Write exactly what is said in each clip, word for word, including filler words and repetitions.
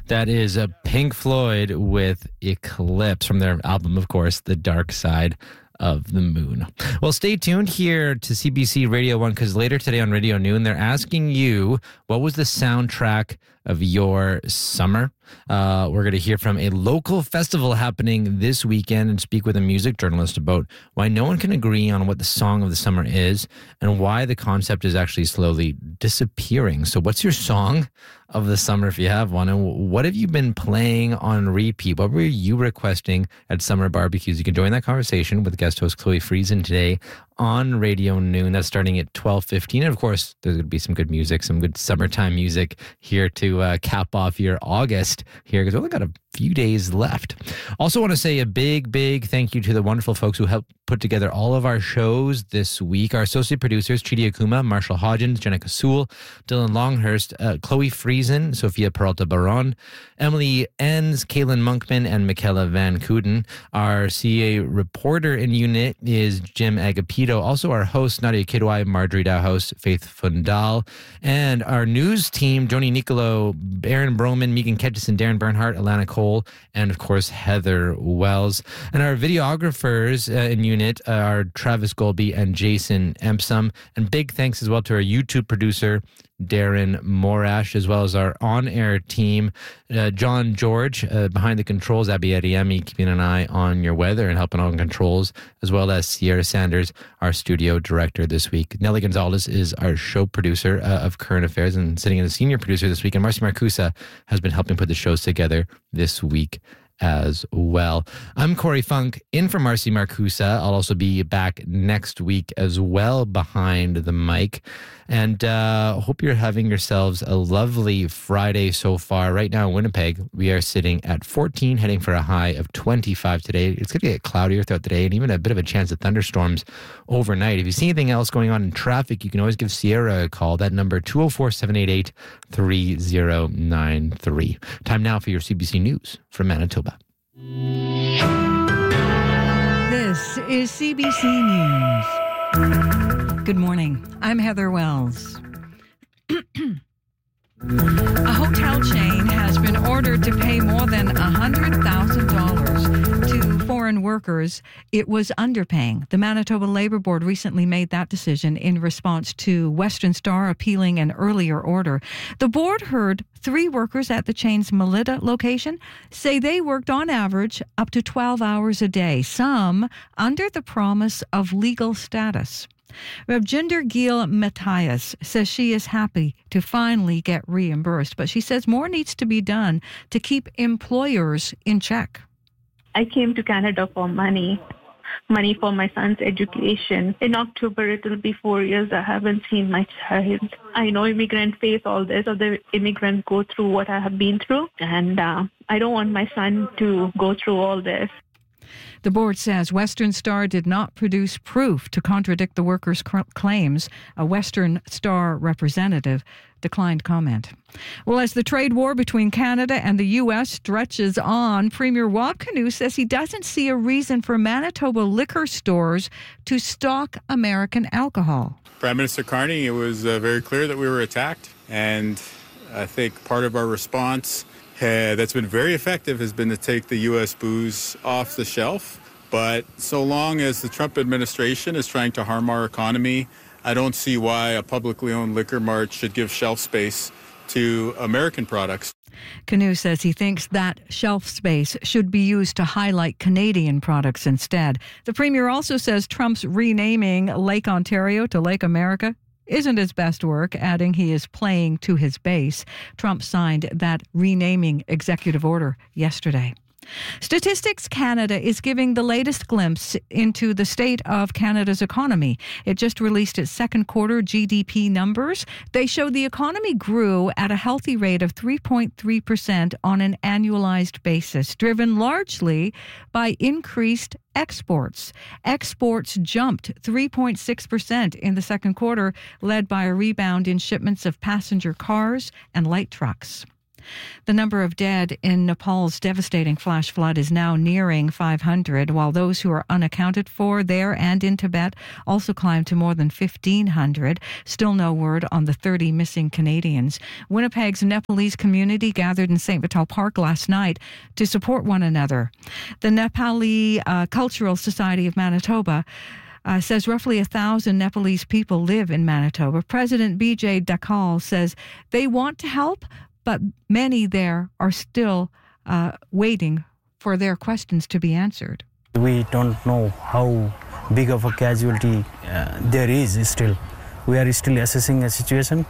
That is a Pink Floyd with Eclipse from their album, of course, The Dark Side of the Moon. Well, stay tuned here to C B C Radio one, because later today on Radio Noon, they're asking you, what was the soundtrack of your summer? Uh, we're going to hear from a local festival happening this weekend and speak with a music journalist about why no one can agree on what the song of the summer is and why the concept is actually slowly disappearing. So what's your song of the summer, if you have one? And what have you been playing on repeat? What were you requesting at summer barbecues? You can join that conversation with guest host Chloe Friesen today on Radio Noon. That's starting at twelve fifteen. And of course, there's going to be some good music, some good summertime music here to uh, cap off your August here, because we've only got a few days left. Also want to say a big, big thank you to the wonderful folks who helped put together all of our shows this week. Our associate producers, Chidi Akuma, Marshall Hodgins, Jenica Sewell, Dylan Longhurst, uh, Chloe Friesen, Sophia Peralta Baron, Emily Enns, Kaylin Monkman, and Michaela Van Kooten. Our C A reporter in unit is Jim Agapito. Also our host, Nadia Kidwai, Marjorie Dowhouse, Faith Fundal, and our news team, Joni Nicolo, Aaron Broman, Megan Ketchison, Darren Bernhardt, Alana Cole, and of course Heather Wells. And our videographers uh, in unit uh, are Travis Golby and Jason Empsom. And big thanks as well to our YouTube producer, Darren Morash, as well as our on-air team, uh, John George, uh, behind the controls, Abby Adiemi, keeping an eye on your weather and helping on controls, as well as Sierra Sanders, our studio director this week. Nelly Gonzalez is our show producer uh, of Current Affairs and sitting as a senior producer this week. And Marcy Marcusa has been helping put the shows together this week as well. I'm Corey Funk, in for Marcy Marcusa. I'll also be back next week as well behind the mic. And uh, hope you're having yourselves a lovely Friday so far. Right now in Winnipeg, we are sitting at fourteen, heading for a high of twenty-five today. It's going to get cloudier throughout the day and even a bit of a chance of thunderstorms overnight. If you see anything else going on in traffic, you can always give Sierra a call. That number, two oh four, seven eight eight, three oh nine three. Time now for your C B C News from Manitoba. This is C B C News. Good morning. I'm Heather Wells. A hotel chain has been ordered to pay more than one hundred thousand dollars to foreign workers it was underpaying. The Manitoba Labour Board recently made that decision in response to Western Star appealing an earlier order. The board heard three workers at the chain's Melita location say they worked on average up to twelve hours a day, some under the promise of legal status. Ravjinder Gill Matthias says she is happy to finally get reimbursed, but she says more needs to be done to keep employers in check. I came to Canada for money, money for my son's education. In October, it will be four years I haven't seen my child. I know immigrants face all this, other immigrants go through what I have been through, and uh, I don't want my son to go through all this. The board says Western Star did not produce proof to contradict the workers' claims. A Western Star representative declined comment. Well, as the trade war between Canada and the U S stretches on, Premier Rob Canoe says he doesn't see a reason for Manitoba liquor stores to stock American alcohol. Prime Minister Carney, it was uh, very clear that we were attacked, and I think part of our response Uh, that's been very effective has been to take the U S booze off the shelf. But so long as the Trump administration is trying to harm our economy, I don't see why a publicly owned liquor mart should give shelf space to American products. Canoe says he thinks that shelf space should be used to highlight Canadian products instead. The Premier also says Trump's renaming Lake Ontario to Lake America isn't his best work, adding he is playing to his base. Trump signed that renaming executive order yesterday. Statistics Canada is giving the latest glimpse into the state of Canada's economy. It just released its second quarter G D P numbers. They show the economy grew at a healthy rate of three point three percent on an annualized basis, driven largely by increased exports. Exports jumped three point six percent in the second quarter, led by a rebound in shipments of passenger cars and light trucks. The number of dead in Nepal's devastating flash flood is now nearing five hundred, while those who are unaccounted for there and in Tibet also climbed to more than fifteen hundred. Still no word on the thirty missing Canadians. Winnipeg's Nepalese community gathered in Saint Vital Park last night to support one another. The Nepali uh, Cultural Society of Manitoba Uh, says roughly a thousand Nepalese people live in Manitoba. President B J Dakal says they want to help, but many there are still uh, waiting for their questions to be answered. We don't know how big of a casualty uh, there is still. We are still assessing the situation.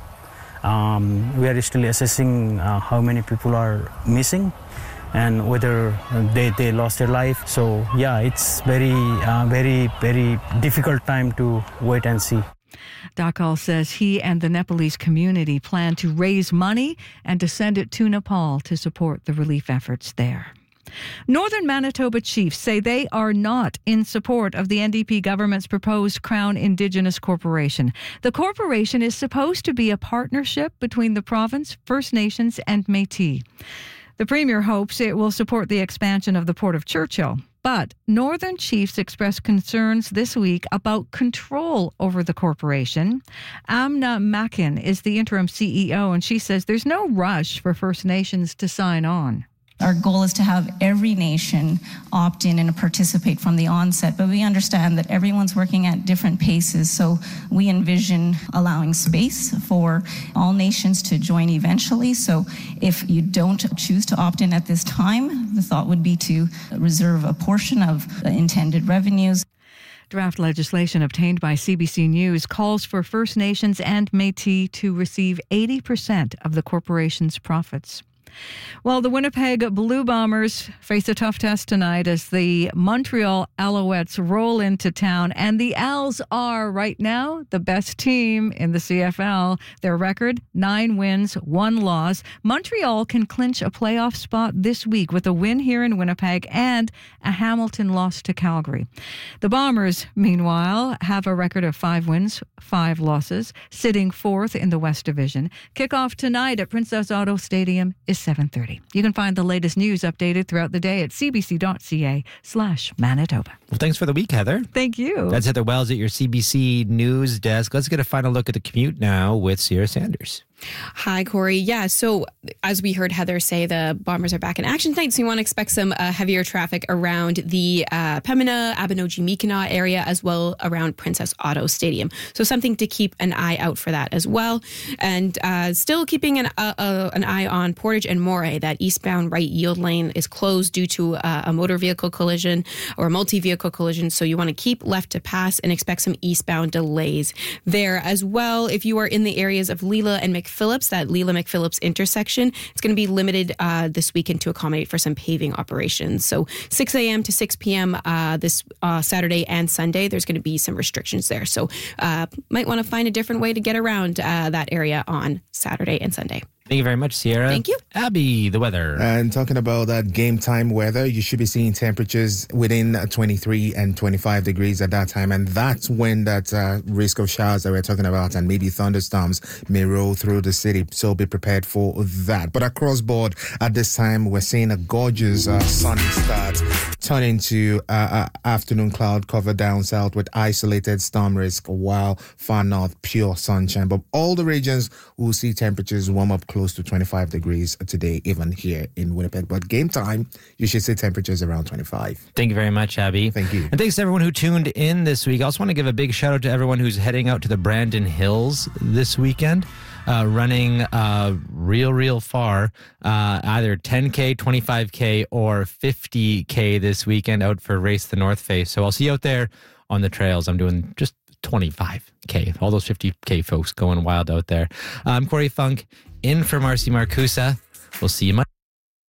Um, we are still assessing uh, how many people are missing and whether they, they lost their life. So, yeah, it's very, uh, very, very difficult time to wait and see. Dakal says he and the Nepalese community plan to raise money and to send it to Nepal to support the relief efforts there. Northern Manitoba chiefs say they are not in support of the N D P government's proposed Crown Indigenous Corporation. The corporation is supposed to be a partnership between the province, First Nations, and Métis. The Premier hopes it will support the expansion of the Port of Churchill. But Northern chiefs expressed concerns this week about control over the corporation. Amna Makin is the interim C E O, and she says there's no rush for First Nations to sign on. Our goal is to have every nation opt in and participate from the onset, but we understand that everyone's working at different paces, so we envision allowing space for all nations to join eventually. So if you don't choose to opt in at this time, the thought would be to reserve a portion of intended revenues. Draft legislation obtained by C B C News calls for First Nations and Métis to receive eighty percent of the corporation's profits. Well, the Winnipeg Blue Bombers face a tough test tonight as the Montreal Alouettes roll into town. And the Als are, right now, the best team in the C F L. Their record, nine wins, one loss. Montreal can clinch a playoff spot this week with a win here in Winnipeg and a Hamilton loss to Calgary. The Bombers, meanwhile, have a record of five wins, five losses, sitting fourth in the West Division. Kickoff tonight at Princess Auto Stadium is seven thirty. You can find the latest news updated throughout the day at cbc.ca slash Manitoba. Well, thanks for the week, Heather. Thank you. That's Heather Wells at your C B C News desk. Let's get a final look at the commute now with Sierra Sanders. Hi, Corey. Yeah, so as we heard Heather say, the Bombers are back in action tonight, so you want to expect some uh, heavier traffic around the uh, Pembina, Abinogi-Mi'kmaq area, as well around Princess Auto Stadium. So something to keep an eye out for that as well. And uh, still keeping an, uh, uh, an eye on Portage and Moray. That eastbound right yield lane is closed due to uh, a motor vehicle collision or a multi-vehicle collision, so you want to keep left to pass and expect some eastbound delays there as well. If you are in the areas of Leela and McPhillips, that Leela McPhillips intersection, it's going to be limited uh, this weekend to accommodate for some paving operations. So six a.m. to six p.m. Uh, this uh, Saturday and Sunday, there's going to be some restrictions there. So uh, might want to find a different way to get around uh, that area on Saturday and Sunday. Thank you very much, Sierra. Thank you. Abby, the weather. And talking about that game time weather, you should be seeing temperatures within twenty-three and twenty-five degrees at that time. And that's when that uh, risk of showers that we're talking about and maybe thunderstorms may roll through the city. So be prepared for that. But across board at this time, we're seeing a gorgeous uh, sunny start turn into uh, uh, afternoon cloud cover down south with isolated storm risk, while far north, pure sunshine. But all the regions will see temperatures warm up close to twenty-five degrees today, even here in Winnipeg. But game time, you should see temperatures around twenty-five. Thank you very much, Abby. Thank you. And thanks to everyone who tuned in this week. I also want to give a big shout out to everyone who's heading out to the Brandon Hills this weekend, uh, running uh, real, real far, uh, either ten K, twenty-five K, or fifty K this weekend out for Race the North Face. So I'll see you out there on the trails. I'm doing just twenty-five K. All those fifty K folks going wild out there. I'm Corey Funk, in for Marcy Marcusa. We'll see you Monday.